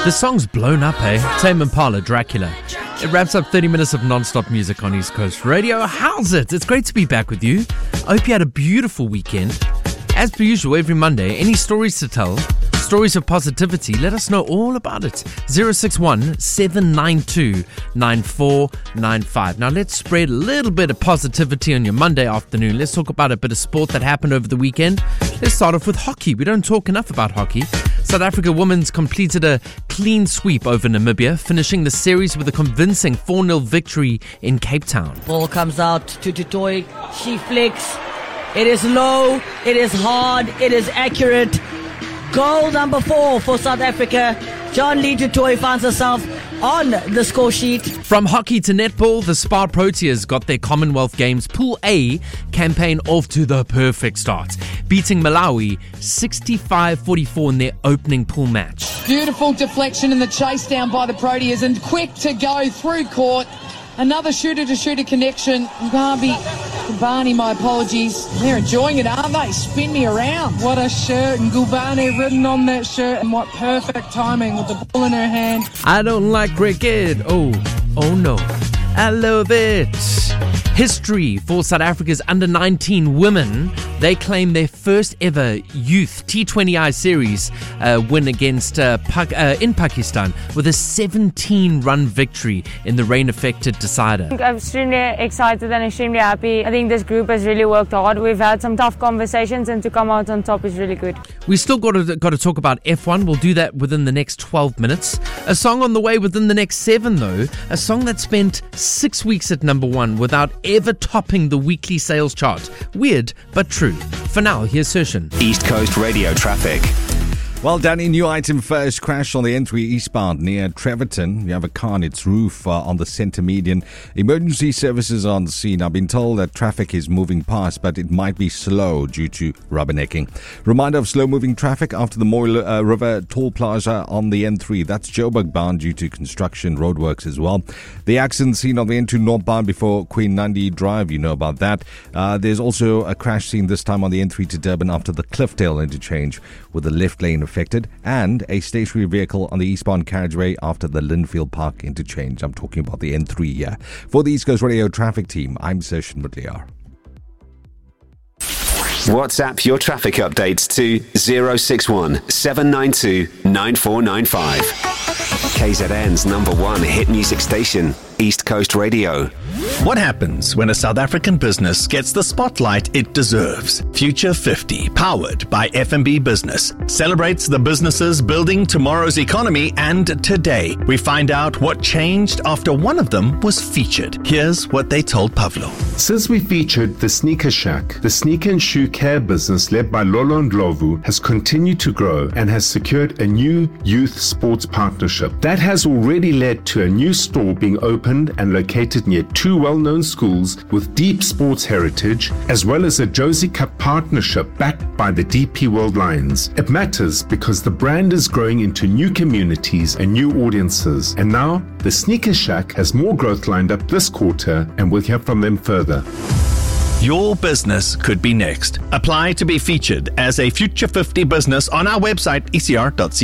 The song's blown up, eh? Tame Impala, Dracula. It wraps up 30 minutes of non-stop music on East Coast Radio. How's it? It's great to be back with you. I hope you had a beautiful weekend. As per usual, every Monday, any stories to tell, stories of positivity, let us know all about it. 061-792-9495. Now let's spread a little bit of positivity on your Monday afternoon. Let's talk about a bit of sport that happened over the weekend. Let's start off with hockey. We don't talk enough about hockey. South Africa women's completed a clean sweep over Namibia, finishing the series with a convincing 4-0 victory in Cape Town. Ball comes out to Tutoy. She flicks. It is low. It is hard. It is accurate. Goal number 4 for South Africa. Jean-Lee du Toit finds herself on the score sheet. From hockey to netball, the Spar Proteas got their Commonwealth Games Pool A campaign off to the perfect start, beating Malawi 65-44 in their opening pool match. Beautiful deflection in the chase down by the Proteas and quick to go through court. Another shooter-to-shooter connection. Gubani, my apologies. They're enjoying it, aren't they? Spin me around. What a shirt, and Gubani written on that shirt, and what perfect timing with the ball in her hand. I don't like cricket. Oh no. I love it. History for South Africa's under-19 women. They claim their first ever youth T20I series win against in Pakistan with a 17-run victory in the rain-affected decider. I'm extremely excited and extremely happy. I think this group has really worked hard. We've had some tough conversations, and to come out on top is really good. We still got to talk about F1. We'll do that within the next 12 minutes. A song on the way within the next 7, though. A song that spent 6 weeks at number 1 without ever topping the weekly sales chart. Weird, but true. For now, here's Sershin. East Coast Radio traffic. Well, Danny, new item first. Crash on the N3 eastbound near Treverton. You have a car on its roof on the centre median. Emergency services are on the scene. I've been told that traffic is moving past, but it might be slow due to rubbernecking. Reminder of slow-moving traffic after the Moyle River Toll Plaza on the N3. That's Joburg bound due to construction roadworks as well. The accident scene on the N2 northbound before Queen Nandi Drive. You know about that. There's also a crash scene this time on the N3 to Durban after the Cliffdale interchange with the left lane affected, and a stationary vehicle on the eastbound carriageway after the Linfield Park interchange. I'm talking about the N3 here. For the East Coast Radio traffic team, I'm Sershin Mutliar. WhatsApp your traffic updates to 061 792 9495. KZN's #1 hit music station, East Coast Radio. What happens when a South African business gets the spotlight it deserves? Future 50, powered by FNB Business, celebrates the businesses building tomorrow's economy, and today we find out what changed after one of them was featured. Here's what they told Pavlo. Since we featured the Sneaker Shack, the sneaker and shoe care business led by Lolo Ndlovu has continued to grow and has secured a new youth sports partnership. That has already led to a new store being opened and located near 2 well-known schools with deep sports heritage, as well as a Josie Cup partnership backed by the DP World Lions. It matters because the brand is growing into new communities and new audiences, and now the Sneaker Shack has more growth lined up this quarter, and we'll hear from them further. Your business could be next. Apply to be featured as a Future 50 business on our website, ecr.co.za.